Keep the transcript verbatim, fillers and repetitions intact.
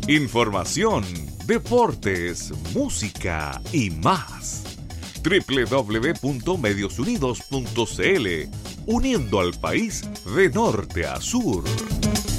Información, deportes, música y más. doble u doble u doble u punto medios unidos punto c l, uniendo al país de norte a sur.